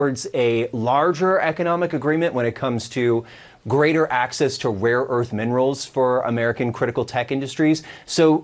towards a larger economic agreement when it comes to greater access to rare earth minerals for American critical tech industries. So,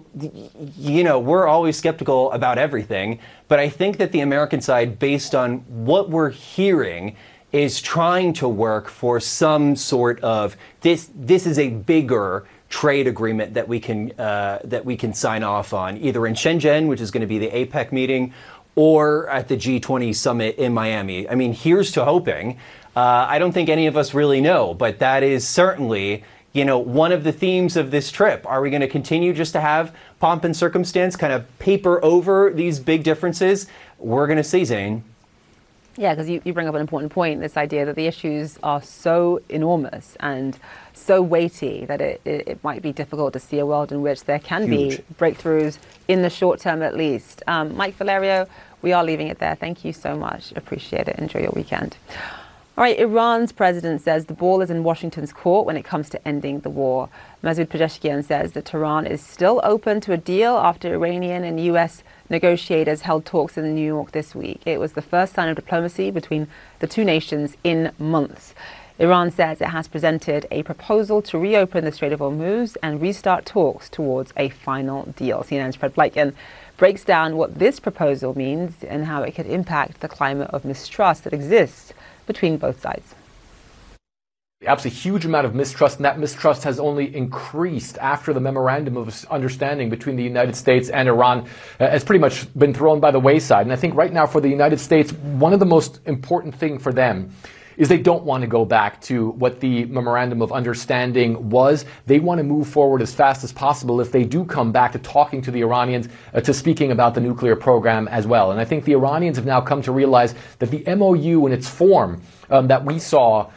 we're always skeptical about everything, but I think that the American side, based on what we're hearing, is trying to work for some sort of this is a bigger trade agreement that we can sign off on, either in Shenzhen, which is going to be the APEC meeting, or at the G20 summit in Miami. I mean, here's to hoping. I don't think any of us really know, but that is certainly, one of the themes of this trip. Are we going to continue just to have pomp and circumstance kind of paper over these big differences? We're going to see, Zane. Yeah, because you bring up an important point, this idea that the issues are so enormous and so weighty that it might be difficult to see a world in which there can be breakthroughs in the short term at least. Mike Valerio, we are leaving it there. Thank you so much. Appreciate it. Enjoy your weekend. All right, Iran's president says the ball is in Washington's court when it comes to ending the war. Masoud Pezeshkian says that Tehran is still open to a deal after Iranian and U.S. negotiators held talks in New York this week. It was the first sign of diplomacy between the two nations in months. Iran says it has presented a proposal to reopen the Strait of Hormuz and restart talks towards a final deal. CNN's Fred Pleitgen breaks down what this proposal means and how it could impact the climate of mistrust that exists between both sides. Absolutely huge amount of mistrust, and that mistrust has only increased after the memorandum of understanding between the United States and Iran has pretty much been thrown by the wayside. And I think right now for the United States, one of the most important thing for them is they don't want to go back to what the memorandum of understanding was. They want to move forward as fast as possible if they do come back to talking to the Iranians, to speaking about the nuclear program as well. And I think the Iranians have now come to realize that the MOU in its form that we saw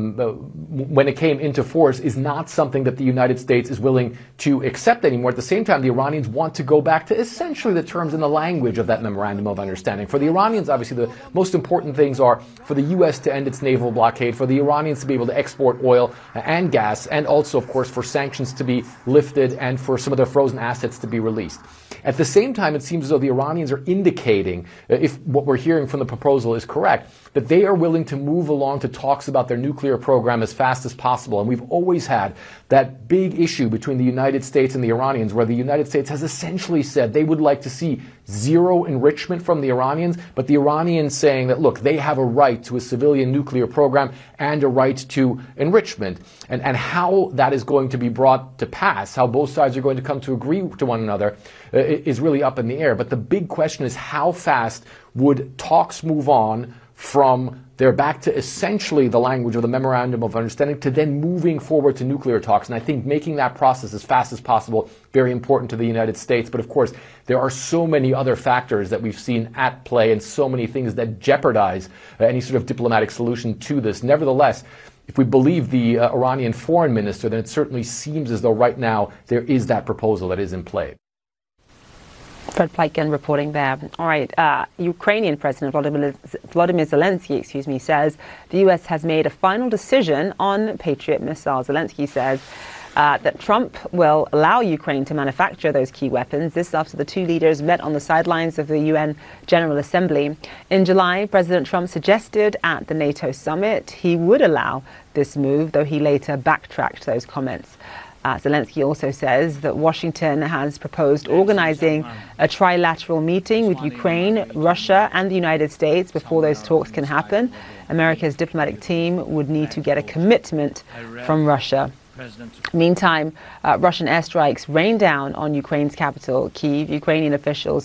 when it came into force is not something that the United States is willing to accept anymore. At the same time, the Iranians want to go back to essentially the terms and the language of that memorandum of understanding. For the Iranians, obviously, the most important things are for the U.S. to end its naval blockade, for the Iranians to be able to export oil and gas, and also, of course, for sanctions to be lifted and for some of their frozen assets to be released. At the same time, it seems as though the Iranians are indicating, if what we're hearing from the proposal is correct, that they are willing to move along to talks about their nuclear program as fast as possible. And we've always had that big issue between the United States and the Iranians, where the United States has essentially said they would like to see zero enrichment from the Iranians, but the Iranians saying that, look, they have a right to a civilian nuclear program and a right to enrichment. And how that is going to be brought to pass, how both sides are going to come to agree to one another, is really up in the air. But the big question is, how fast would talks move on from they're back to essentially the language of the memorandum of understanding to then moving forward to nuclear talks. And I think making that process as fast as possible, very important to the United States. But of course, there are so many other factors that we've seen at play and so many things that jeopardize any sort of diplomatic solution to this. Nevertheless, if we believe the Iranian foreign minister, then it certainly seems as though right now there is that proposal that is in play. Fred Pleitgen reporting there. All right, Ukrainian President Volodymyr Zelensky, says the U.S. has made a final decision on Patriot missiles. Zelensky says that Trump will allow Ukraine to manufacture those key weapons. This after the two leaders met on the sidelines of the UN General Assembly. In July, President Trump suggested at the NATO summit he would allow this move, though he later backtracked those comments. Zelensky also says that Washington has proposed organizing a trilateral meeting with Ukraine, Russia, and the United States before those talks can happen. America's diplomatic team would need to get a commitment from Russia. Meantime, Russian airstrikes rained down on Ukraine's capital, Kyiv. Ukrainian officials